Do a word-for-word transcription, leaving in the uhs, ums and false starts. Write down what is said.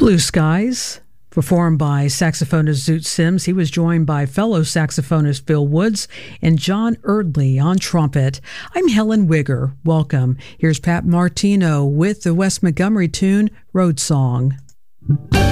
Blue Skies, performed by saxophonist Zoot Sims. He was joined by fellow saxophonist Phil Woods and John Erdley on trumpet. I'm Helen Wigger. Welcome. Here's Pat Martino with the Wes Montgomery tune, Road Song.